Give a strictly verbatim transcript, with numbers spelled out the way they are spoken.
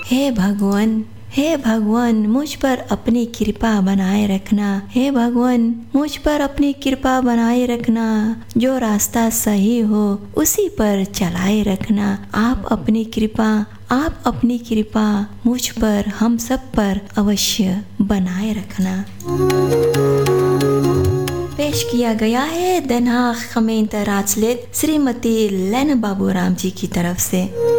हे भगवान, हे भगवान मुझ पर अपनी कृपा बनाए रखना। हे भगवान मुझ पर अपनी कृपा बनाए रखना। जो रास्ता सही हो उसी पर चलाए रखना। आप अपनी कृपा आप अपनी कृपा मुझ पर, हम सब पर अवश्य बनाए रखना। पेश किया गया है दन हाग gemeente राजलेट श्रीमती लेना बाबूराम जी की तरफ से।